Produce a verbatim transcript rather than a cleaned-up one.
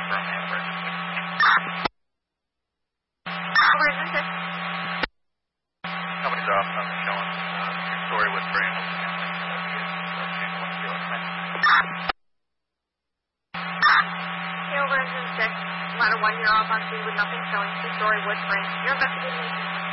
from an emergency. Emergency. Somebody's off. I'm showing uh, two-story with frame. Tail version six, ladder one, you're off on scene with nothing showing, two-story wood frame. You're investigating